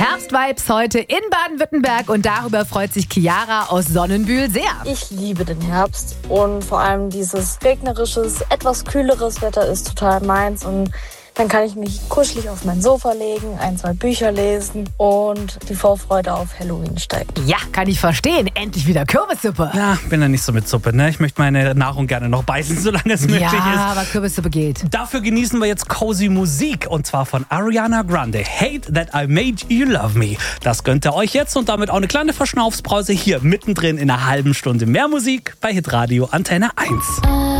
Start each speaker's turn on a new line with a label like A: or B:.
A: Herbstvibes heute in Baden-Württemberg und darüber freut sich Chiara aus Sonnenbühl sehr.
B: Ich liebe den Herbst und vor allem dieses regnerisches, etwas kühleres Wetter ist total meins und dann kann ich mich kuschelig auf mein Sofa legen, 1-2 Bücher lesen und die Vorfreude auf Halloween steigt.
A: Ja, kann ich verstehen. Endlich wieder Kürbissuppe.
C: Ja, bin da nicht so mit Suppe, ne? Ich möchte meine Nahrung gerne noch beißen, solange es möglich ist.
A: Ja, aber Kürbissuppe geht.
C: Dafür genießen wir jetzt cozy Musik und zwar von Ariana Grande. Hate That I Made You Love Me. Das gönnt ihr euch jetzt und damit auch eine kleine Verschnaufspause hier mittendrin in einer halben Stunde mehr Musik bei Hitradio Antenne 1.